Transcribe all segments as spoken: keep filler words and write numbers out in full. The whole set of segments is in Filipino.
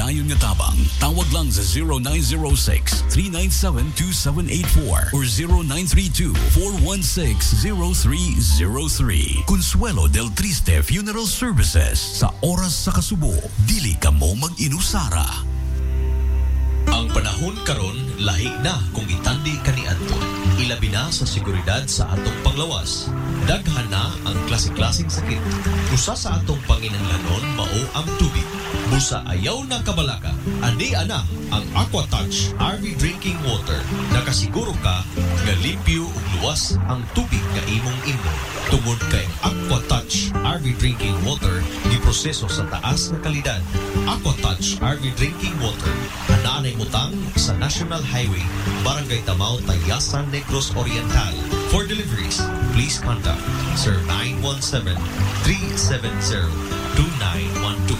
dayon nga tabang. Tawag lang sa zero nine zero six, three nine seven, two seven eight four or zero nine three two, four one six, zero three zero three. Consuelo del Triste Funeral Services. Sa oras sa kasubo, dili ka mo mag-inusara. Ang panahon karon lahi na kung itandi kaniadto. Ilabi na sa seguridad sa atong panglawas. Daghan na ang klase-klaseng sakit. Usa sa atong panginahanglanon mao ang tubig. Busa ayaw na kabalaka. Andi ana ang Aquatouch R V Drinking Water. Nakasiguro ka nga limpyo ug luwas ang tubig nga imong inom. Tungod kay Aquatouch R V Drinking Water giproseso sa taas nga kalidad. Aquatouch R V Drinking Water ananay mutang sa National Highway, Barangay Tamao, Tayasan, Negros Oriental. For deliveries, please contact Sir nine one seven, three seven zero, two nine one two.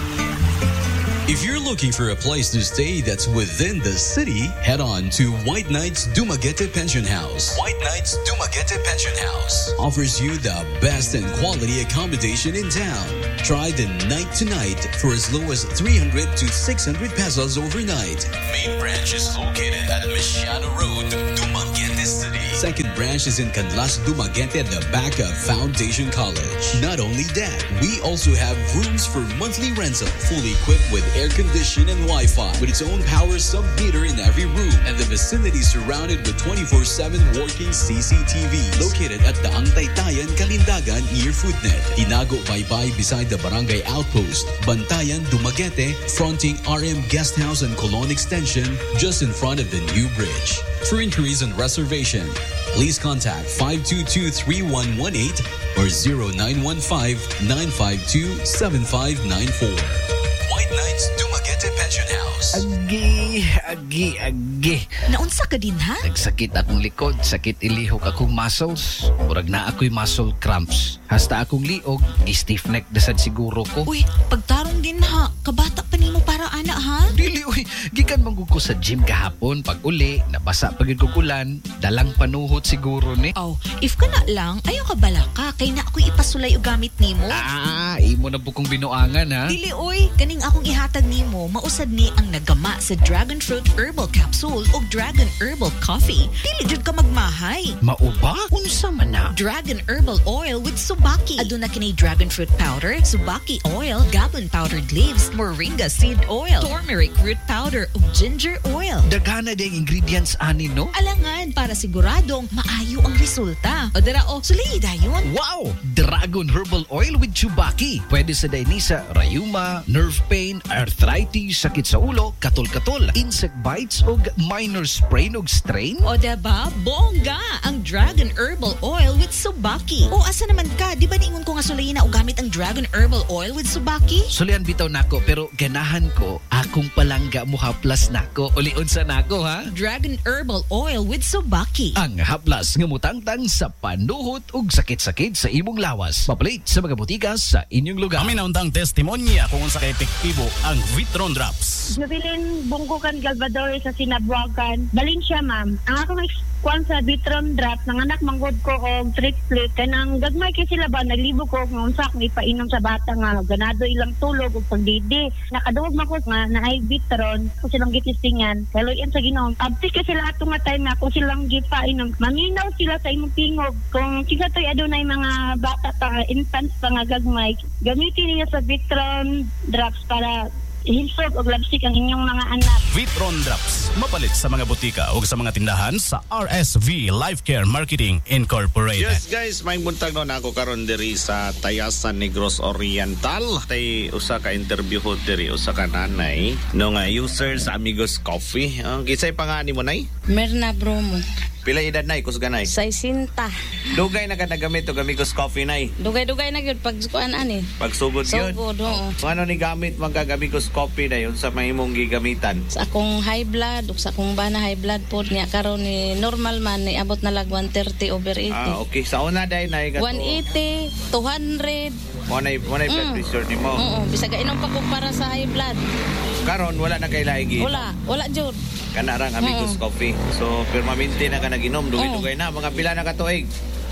If you're looking for a place to stay that's within the city, head on to White Knights Dumaguete Pension House. White Knights Dumaguete Pension House offers you the best and quality accommodation in town. Try the night to night for as low as three hundred to six hundred pesos overnight. Main branch is located at Mesiano Road, Dumaguete City. Second branch is in Canlas, Dumaguete at the back of Foundation College. Not only that, we also have rooms for monthly rental, fully equipped with air condition and Wi-Fi, with its own power sub-meter in every room, and the vicinity surrounded with twenty-four seven working C C T Vs. Located at Daang Taytayan, Kalindagan, near Foodnet. Tinago Baybay beside the Barangay Outpost. Bantayan, Dumaguete, fronting R M Guest House and Colon Extension, just in front of the new bridge. For inquiries and reservation, please contact five two two, three one one eight or zero nine one five, nine five two, seven five nine four. White Knights Dumaguete Pension House. Agi, agi, agi. Naunsa ka din ha? Nagsakit akong likod, sakit ilihok akong muscles. Murag na ako'y muscle cramps. Hasta akong liog, stiff neck desad siguro ko. Uy, pagtarong din ha. Kabata pa nimo para ana ha? Dili, uy. Gikan manggug ko sa gym kahapon. Pag uli, nabasa pagid ko kulan. Dalang panuhot siguro ni. Oh, if ka na lang, ayaw ka balaka. Kay na ako'y ipasulay o gamit nimo. Ah, imo na bukong binuangan ha. Dili, uy. Kaning akong ihatag nimo, mausad ni ang nagama sa Dragon Fruit Herbal Capsule o Dragon Herbal Coffee. Dili jud ka magmahay. Mauba? Unsa man na? Dragon Herbal Oil with Subaki. Aduna kini Dragon Fruit Powder, Subaki Oil, Gabon Powdered Leaves, Moringa Seed Oil, Turmeric Root Powder ug Ginger Oil. Daghana ding ingredients ani no? Alangan para siguradong maayo ang resulta. O dira o, sulay dayon. Wow! Dragon Herbal Oil with Chubaki. Pwede sa dainisa, rayuma, nerve pain, arthritis, sakit sa ulo, katol-katol, insect bites ug minor sprain ug strain. O diba? Bongga! Ang Dragon Herbal Oil with Subaki. O asa naman ka? Di ba niingon ko nga sulayin na o gamit ang Dragon Herbal Oil with Subaki? Sulian bitaw nako pero ganahan ko akong palangga mo haplas nako. Ulion sa nako ha? Dragon Herbal Oil with Subaki. Ang haplas nga mutangtang sa panuhot ug sakit-sakit sa imong lawas. Papalit sa mga butika sa inyong lugar. Kami nauntang testimonya kung unsa ka epektibo ang Vitron Drops. Nabilin bungkukan Galvador sa Sinabuagan. Balin siya, ma'am. Ang akong kwan sa Vitron Drops, nanganak manggod ko og triplet. Kanang gagmay kay sila ba, naglibo ko kung unsa akong ipainom sa bata nga. Ganado ilang tulog ug pagdidi. Nakaduog man ko nga na ay Vitron. Kung silang gitistingan, kaluyan sa Ginoo. Abti ka sila ato nga time na kung silang gipainom. Maminaw sila sa imong tingog. Kung kisa to'y adunay mga bata pa, infants pa nga gagmay, gamitin niya sa Vitron Drops para hinsog o labsik ang inyong mga anak. Vitron Drops, mapalit sa mga butika o sa mga tindahan sa R S V Life Care Marketing Incorporated. Yes guys, may buntag no na ako karon diri sa Tayasan, Negros Oriental. Tay usa ka interview ho diri usa ka nanay no nga user sa Amigos Coffee. Ang uh, kisay pangani mo nay? Merna Bromo. Pila edad nay kusganay? Saisinta. Dugay na ka nagamit og Amigos Coffee nay. Dugay-dugay na gyud pag kuan ani. Pagsugod gyud. Sugod, oo. Ano ni gamit man kag Amigos Coffee na yun sa mahimong gigamitan? Sa akong high blood ug sa akong bana high blood pod niya karon ni normal man ni abot na lag one thirty over eighty. Ah, okay. Sa una day nay gato. one eighty, two hundred. Mo nay mo nay blood pressure nimo. Oo, bisag inom pa ko para sa high blood. Karon wala na kay lahi. Wala, wala jud. Kana rang Amigos uh-uh. Coffee. So permanente na ka naginom, dugay-dugay na mga pila na ka tuig.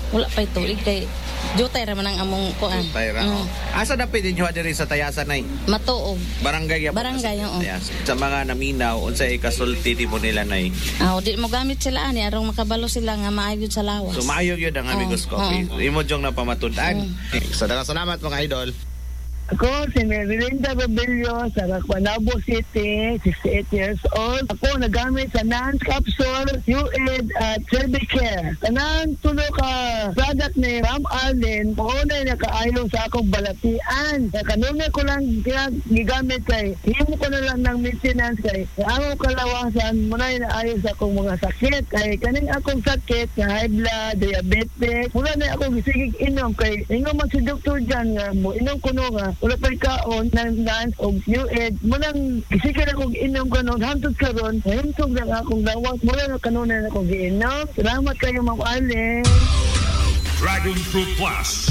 wala pa tuig kay jutay ra man ang among kuan. Tayra. Mm. Asa na pwede nyo diri sa Tayasan nay? Matuog. Barangay ya. Barangay, oo. Tayasan. Sa mga naminaw unsay kasulti di mo nila nay? Ah, di mo gamit sila ani arong makabalo sila nga maayod sa lawas. So maayo gyud ang Amigos Oo, Coffee. oo. Imo jong napamatud-an. Sa daghang salamat mga idol. Ako, si Merilinda Rebello sa Raquanabo City, sixty-eight years old. Ako nagamit sa Nance Capsule, U E D at Cervicare. Tanan tulo ka product ni Ram Arlen, paunay na kaayo sa akong balatian. Kanunay ko lang gigamit kay, himo ko na lang ng maintenance kay, ang kalawasan, munay na ayo sa akong mga sakit. Kay kaning akong sakit, na high blood, diabetes, mula na akong gisigig inom kay, ingo man si doktor dyan nga, mo inom ko no nga, wala pa'y kaon ng dance o U E D. Mulang isikan akong inom kanon, hantod karon, hintog lang akong lawas. Mula na kanunan akong giinom. Salamat kayo, Ma'am Arlen. Dragon Fruit Plus.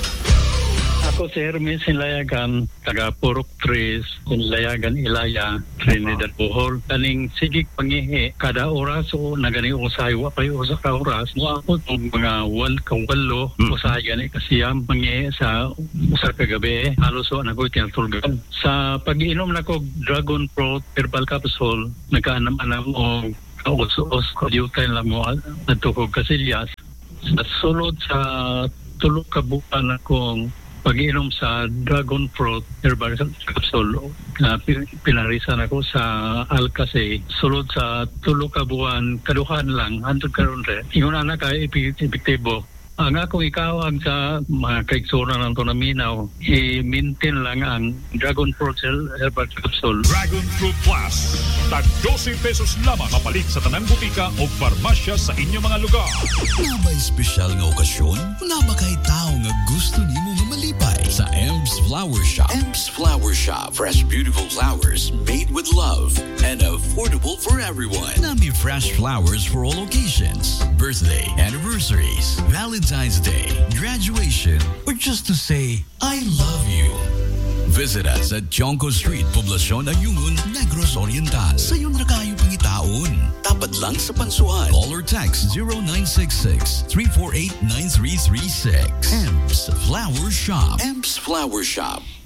Ako si Hermes Sinlayagan, taga Purok Tres, Sinlayagan Ilaya, Trinidad Bohol. Kaning sigig pangihi, kada oras o nagani usay, wapay usa ka oras, mo ako itong mga wal kawalo, usay gani kasiyam, pangihi sa usa ka gabi, halos o nagoy tinatulgan. Sa pag-inom na ko Dragon Fruit Herbal Capsule, nagkaanam-anam o kaos-os, kadyutay lang mo at tukog kasilyas. Sa sulod sa tulog kabukan akong pag-inom sa Dragon Fruit Herbal Capsule na uh, pinarisan ako sa Alcase. Sulod sa tulo ka buwan, kaduhan lang, hantod karon re. Ingon na kay epektibo. Ang akong ikawag sa mga kaiksura ng ito na minaw, i-maintain lang ang Dragon Fruit Herbal Capsule. Dragon Fruit Plus. Tag twelve pesos lamang mapalit sa tanang butika o farmasya sa inyong mga lugar. Na ba'y espesyal nga okasyon? Na ba kay tao nga gusto nimo nga malipay? Sa Ems Flower Shop. Ems Flower Shop. Fresh, beautiful flowers made with love and affordable for everyone. Nami fresh flowers for all occasions. Birthday, anniversaries, Valentine's Day, graduation, or just to say, I love you. Visit us at Jonco Street, Poblacion Ayungun, Negros Oriental. Sayon ra kayo pangitaon. Tapat lang sa Pansuan. Call or text zero nine six six, three four eight, nine three three six. Ems Flower Shop. Ems Flower Shop.